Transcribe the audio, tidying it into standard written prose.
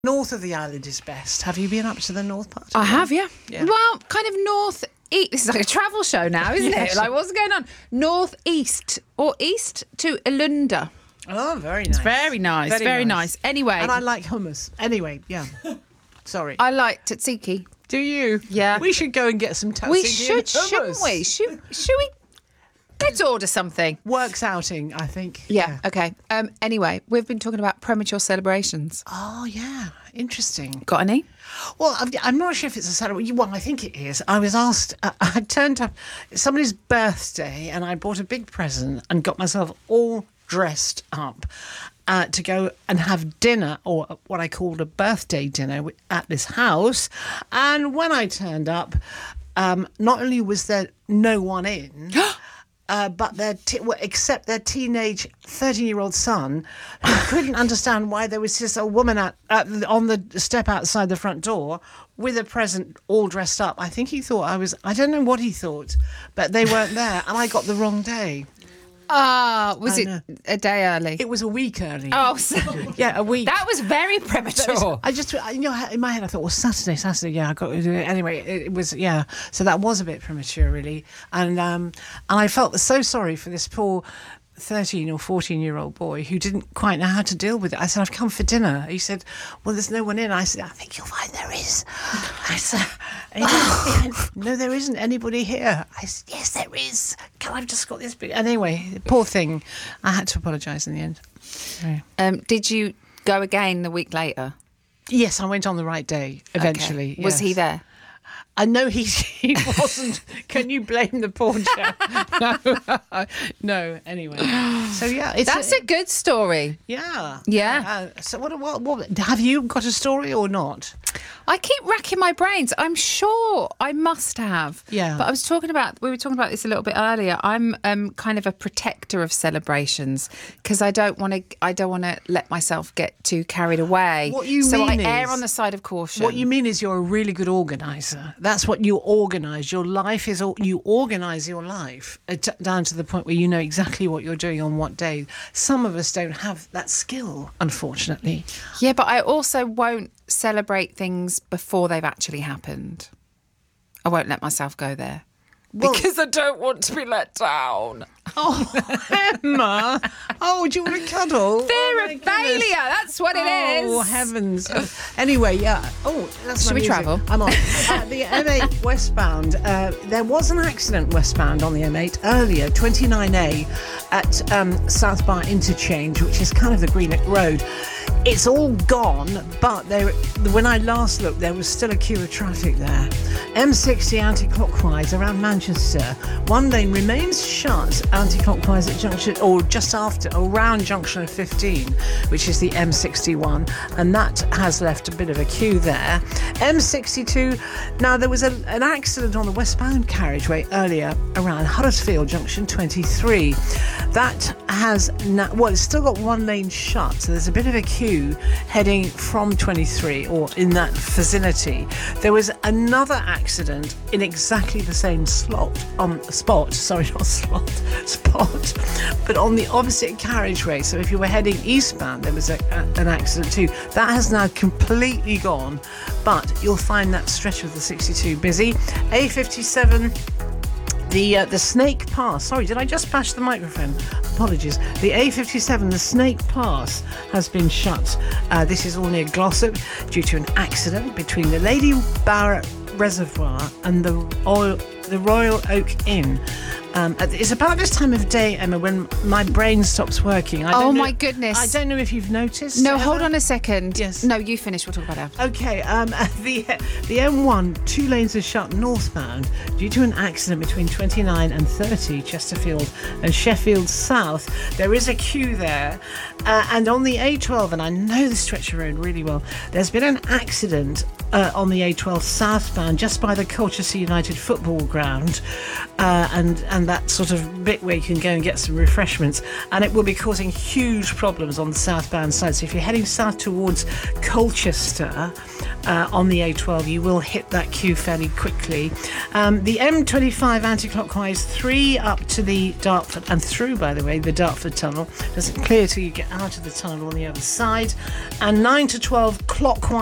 North of the island is best. Have you been up to the north part? I have, yeah. Yeah. Well, kind of north east. This is like a travel show now, isn't Yes. it? Like, what's going on? North east or east to Elunda. Oh, very nice. Very nice. Very nice. Anyway. And I like hummus. Anyway, yeah. Sorry. I like tzatziki. Do you? Yeah. We should go and get some tzatziki. We should, and hummus. shouldn't we? Should we? Let's order something. Works outing, I think. Yeah. Okay. Anyway, we've been talking about premature celebrations. Oh, yeah. Interesting. Got any? Well, I'm not sure if it's a celebration. Well, I think it is. I was asked, I turned up somebody's birthday and I bought a big present and got myself all dressed up to go and have dinner, or what I called a birthday dinner at this house. And when I turned up, not only was there no one in... but except their teenage 13-year-old son, who couldn't understand why there was just a woman on the step outside the front door with a present all dressed up. I think he thought I don't know what he thought, but they weren't there and I got the wrong day. Was it a day early? It was a week early. Oh, so yeah, a week. that was very premature. I just, in my head, I thought, well, Saturday, yeah, I got to do it. Anyway, it was, yeah. So that was a bit premature, really. And I felt so sorry for this poor 13 or 14-year-old boy who didn't quite know how to deal with it. I said, I've come for dinner. He said, well, there's no one in. I said, I think you'll find there is. I said, no, there isn't anybody here. I said, yes, there is. I've just got this big... Anyway, poor thing. I had to apologise in the end. Yeah. Did you go again the week later? Yes, I went on the right day, eventually. Okay. Was he there? I know he wasn't. Can you blame the poor chap? No. Anyway, so yeah, That's a good story. Yeah. So what? Have you got a story or not? I keep racking my brains. I'm sure I must have. Yeah. But we were talking about this a little bit earlier. I'm kind of a protector of celebrations because I don't want to let myself get too carried away. What you so mean I err is- on the side of caution. What you mean is you're a really good organizer. That's what you organise. Your life is... You organise your life down to the point where you know exactly what you're doing on what day. Some of us don't have that skill, unfortunately. Yeah, but I also won't celebrate things before they've actually happened. I won't let myself go there. Because I don't want to be let down. Oh, Emma. Oh, do you want to cuddle? Fear of failure. That's what it is. Oh, heavens. Anyway, yeah. Oh, that's Should my we music. travel? I'm on. The M8 westbound. There was an accident westbound on the M8 earlier, 29A, at South Bar Interchange, which is kind of the Greenock Road. It's all gone, but when I last looked, there was still a queue of traffic there. M60 anti-clockwise around Manchester. One lane remains shut anti-clockwise at junction, or just after, around junction 15, which is the M61, and that has left a bit of a queue there. M62. Now there was an accident on the westbound carriageway earlier around Huddersfield junction 23. That has it's still got one lane shut, so there's a bit of a queue heading from 23, or in that vicinity. There was another accident in exactly the same spot, but on the opposite carriageway. So if you were heading eastbound, there was an accident too. That has now completely gone, but you'll find that stretch of the 62 busy. A57. The Snake Pass. Sorry, did I just bash the microphone? Apologies. The A57, the Snake Pass, has been shut. This is all near Glossop due to an accident between the Lady Barrett Reservoir and the Royal Oak Inn. It's about this time of day, Emma, when my brain stops working. My goodness. I don't know if you've noticed. No, Emma? hold on a second. Yes. No, you finish. We'll talk about it after. Okay, the M1, 2 lanes are shut northbound due to an accident between 29 and 30, Chesterfield and Sheffield South. There is a queue there. And on the A12, and I know the stretch of road really well, there's been an accident on the A12 southbound just by the Colchester United football ground, and that sort of bit where you can go and get some refreshments, and it will be causing huge problems on the southbound side. So if you're heading south towards Colchester, on the A12, you will hit that queue fairly quickly. The M25 anti-clockwise 3 up to the Dartford and through, by the way, the Dartford tunnel. Doesn't clear till you get out of the tunnel on the other side. And 9 to 12 clockwise